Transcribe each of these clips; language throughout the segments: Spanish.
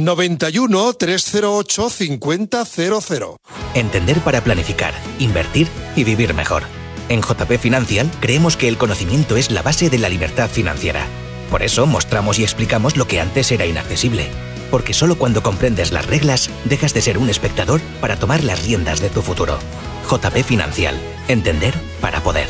91 308 5000. Entender para planificar, invertir y vivir mejor. En JP Financial creemos que el conocimiento es la base de la libertad financiera. Por eso mostramos y explicamos lo que antes era inaccesible. Porque solo cuando comprendes las reglas dejas de ser un espectador para tomar las riendas de tu futuro. JP Financial. Entender para poder.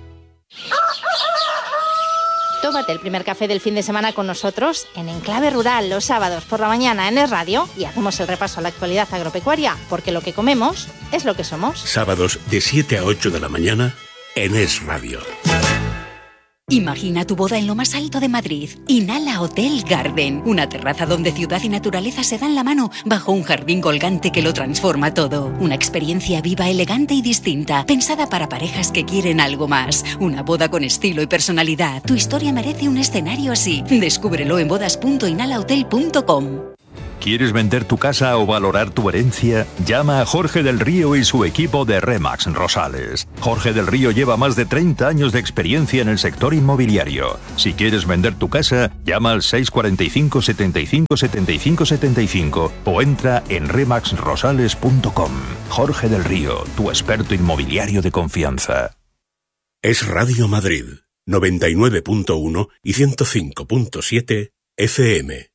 Tómate el primer café del fin de semana con nosotros en Enclave Rural los sábados por la mañana en Es Radio y hacemos el repaso a la actualidad agropecuaria, porque lo que comemos es lo que somos. Sábados de 7 a 8 de la mañana en Es Radio. Imagina tu boda en lo más alto de Madrid. Inhala Hotel Garden, una terraza donde ciudad y naturaleza se dan la mano bajo un jardín colgante que lo transforma todo. Una experiencia viva, elegante y distinta, pensada para parejas que quieren algo más. Una boda con estilo y personalidad. Tu historia merece un escenario así. Descúbrelo en bodas.inhalahotel.com. ¿Quieres vender tu casa o valorar tu herencia? Llama a Jorge del Río y su equipo de RE/MAX Rosales. Jorge del Río lleva más de 30 años de experiencia en el sector inmobiliario. Si quieres vender tu casa, llama al 645 75 75 75 o entra en remaxrosales.com. Jorge del Río, tu experto inmobiliario de confianza. Es Radio Madrid, 99.1 y 105.7 FM.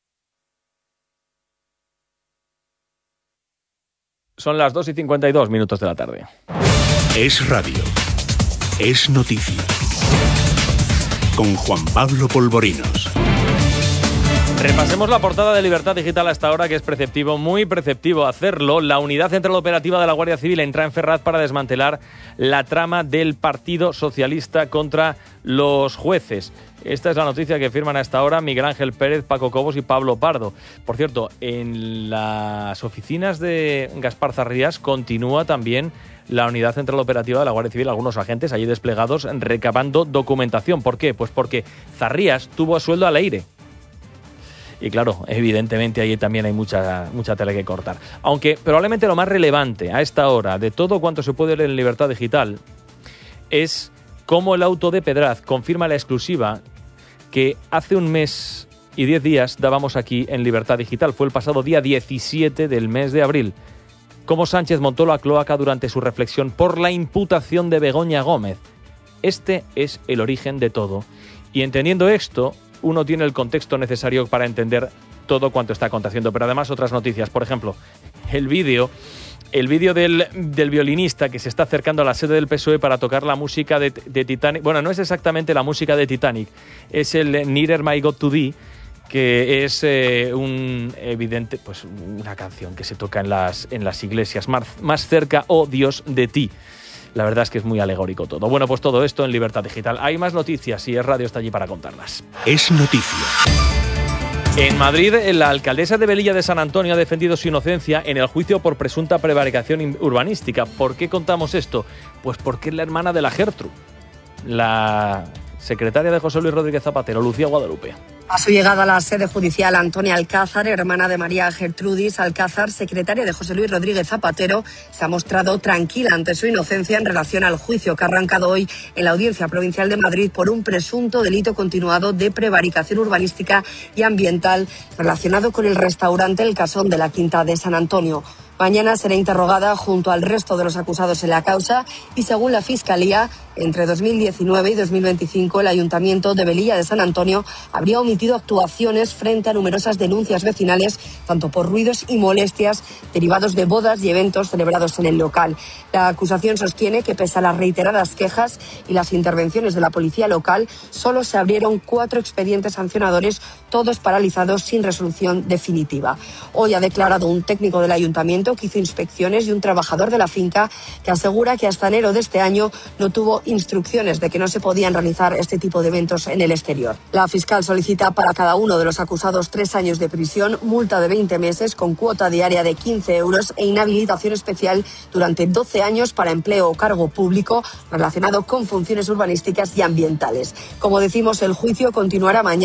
Son las 2:52 de la tarde. Es Radio. Es noticia. Con Juan Pablo Polvorinos. Repasemos la portada de Libertad Digital hasta ahora, que es preceptivo, muy preceptivo hacerlo. La Unidad Central Operativa de la Guardia Civil entra en Ferraz para desmantelar la trama del Partido Socialista contra los jueces. Esta es la noticia que firman hasta ahora Miguel Ángel Pérez, Paco Cobos y Pablo Pardo. Por cierto, en las oficinas de Gaspar Zarrías continúa también la Unidad Central Operativa de la Guardia Civil, algunos agentes allí desplegados recabando documentación. ¿Por qué? Pues porque Zarrías tuvo a sueldo al aire. Y claro, evidentemente ahí también hay mucha tela que cortar. Aunque probablemente lo más relevante a esta hora de todo cuanto se puede leer en Libertad Digital es cómo el auto de Pedraz confirma la exclusiva que hace un mes y 10 días dábamos aquí en Libertad Digital. Fue el pasado día 17 del mes de abril. Cómo Sánchez montó la cloaca durante su reflexión por la imputación de Begoña Gómez. Este es el origen de todo. Y entendiendo esto, uno tiene el contexto necesario para entender todo cuanto está aconteciendo. Pero además otras noticias. Por ejemplo, el vídeo del violinista que se está acercando a la sede del PSOE para tocar la música de Titanic. Bueno, no es exactamente la música de Titanic, es el Nearer My God to Thee, que es una canción que se toca en las iglesias. Más cerca, oh Dios, de ti. La verdad es que es muy alegórico todo. Bueno, pues todo esto en Libertad Digital. Hay más noticias y Es Radio está allí para contarlas. Es noticia. En Madrid, la alcaldesa de Velilla de San Antonio ha defendido su inocencia en el juicio por presunta prevaricación urbanística. ¿Por qué contamos esto? Pues porque es la hermana de la Gertrude, la secretaria de José Luis Rodríguez Zapatero, Lucía Guadalupe. A su llegada a la sede judicial, Antonia Alcázar, hermana de María Gertrudis Alcázar, secretaria de José Luis Rodríguez Zapatero, se ha mostrado tranquila ante su inocencia en relación al juicio que ha arrancado hoy en la Audiencia Provincial de Madrid por un presunto delito continuado de prevaricación urbanística y ambiental relacionado con el restaurante El Casón de la Quinta de San Antonio. Mañana será interrogada junto al resto de los acusados en la causa y, según la Fiscalía, entre 2019 y 2025 el Ayuntamiento de Velilla de San Antonio habría omitido actuaciones frente a numerosas denuncias vecinales, tanto por ruidos y molestias derivados de bodas y eventos celebrados en el local. La acusación sostiene que, pese a las reiteradas quejas y las intervenciones de la policía local, solo se abrieron 4 expedientes sancionadores, todos paralizados sin resolución definitiva. Hoy ha declarado un técnico del Ayuntamiento que hizo inspecciones y un trabajador de la finca que asegura que hasta enero de este año no tuvo instrucciones de que no se podían realizar este tipo de eventos en el exterior. La fiscal solicita para cada uno de los acusados 3 años de prisión, multa de 20 meses con cuota diaria de 15 euros e inhabilitación especial durante 12 años para empleo o cargo público relacionado con funciones urbanísticas y ambientales. Como decimos, el juicio continuará mañana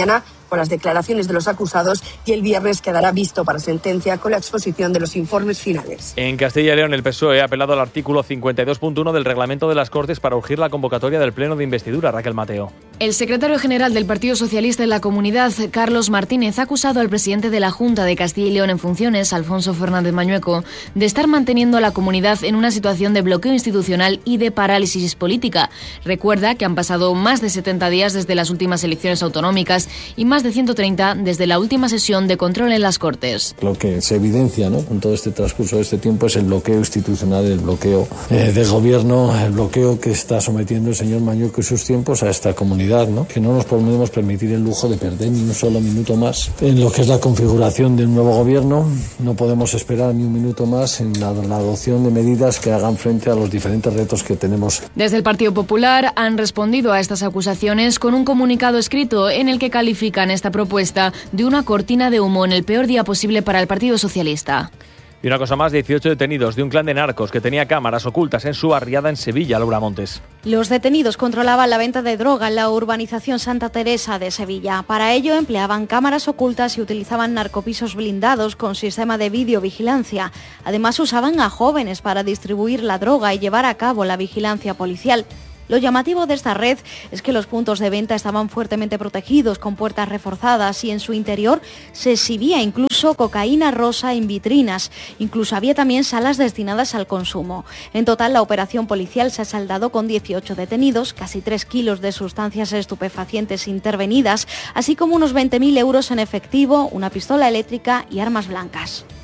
con las declaraciones de los acusados y el viernes quedará visto para sentencia con la exposición de los informes finales. En Castilla y León, el PSOE ha apelado al artículo 52.1 del reglamento de las Cortes para urgir la convocatoria del pleno de investidura. Raquel Mateo. El secretario general del Partido Socialista en la comunidad, Carlos Martínez, ha acusado al presidente de la Junta de Castilla y León en funciones, Alfonso Fernández Mañueco, de estar manteniendo a la comunidad en una situación de bloqueo institucional y de parálisis política. Recuerda que han pasado más de 70 días desde las últimas elecciones autonómicas y más de 130 desde la última sesión de control en las Cortes. Lo que se evidencia, ¿no?, con todo este transcurso de este tiempo es el bloqueo institucional, el bloqueo del gobierno, el bloqueo que está sometiendo el señor Mañueco y sus tiempos a esta comunidad, ¿no?, que no nos podemos permitir el lujo de perder ni un solo minuto más en lo que es la configuración del nuevo gobierno. No podemos esperar ni un minuto más en la adopción de medidas que hagan frente a los diferentes retos que tenemos. Desde el Partido Popular han respondido a estas acusaciones con un comunicado escrito en el que califican esta propuesta de una cortina de humo en el peor día posible para el Partido Socialista. Y una cosa más, 18 detenidos de un clan de narcos que tenía cámaras ocultas en su barriada en Sevilla, Laura Montes. Los detenidos controlaban la venta de droga en la urbanización Santa Teresa de Sevilla. Para ello empleaban cámaras ocultas y utilizaban narcopisos blindados con sistema de videovigilancia. Además usaban a jóvenes para distribuir la droga y llevar a cabo la vigilancia policial. Lo llamativo de esta red es que los puntos de venta estaban fuertemente protegidos con puertas reforzadas y en su interior se exhibía incluso cocaína rosa en vitrinas. Incluso había también salas destinadas al consumo. En total, la operación policial se ha saldado con 18 detenidos, casi 3 kilos de sustancias estupefacientes intervenidas, así como unos 20.000 euros en efectivo, una pistola eléctrica y armas blancas.